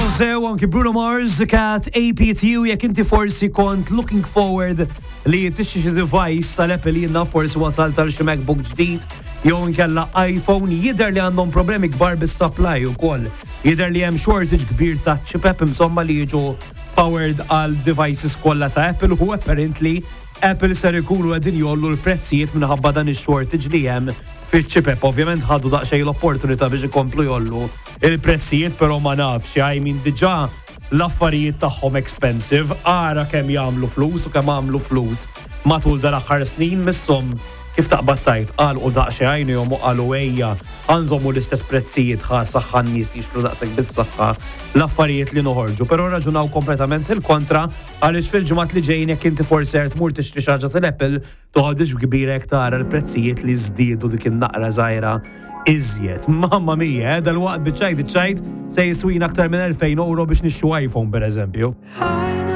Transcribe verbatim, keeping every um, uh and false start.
sew anki Bruno Mars kat A P T U jekk inti forsi kont looking forward li tixxi xi device tal-Apple li jenna forsi wasal tal xi MacBook ġdid jew inkella iPhone jidher li għandhom problemi kbar bis-supply ukoll. Jidher li hemm shortage kbir ta' chipep insomma li jiġu powered għal devices kollha ta' Apple u apparently Apple ser ikunu qegħdin jollu l-prezzijiet minħabba dan ix-shortage li hemm fiċ-chipep. Ovvjament ħadu daqsxejn l-opportunità biex ikomplu jollu il-prezzijiet, però ma nafx, I mean diġà l-affarijiet tagħhom expensive, ara kemm jagħmlu flus u kemm għamlu flus matul dal-aħħar snin misshom kif taqbad tajt qalqu daqsxejn jom u qalu ejja għanżommu l-istess prezzijiet ħa saħħa n-nies jixtru daqshekk bis-saħħa l-affarijiet li noħorġu, però raġunaw kompletament il-kontra għaliex fil-ġimgħat li ġejjin jekk inti forsi qed tmur tixtri xi ħaġa tal-Apple toħodix kbirek tara l-prezzijiet li żdiedu dik in-naqra żgħira iżjed. Mamma mija, dal-waqt biċċajt iċċajt se jiswin aktar minn elfejn euro biex nixxu iPhone pereżempju.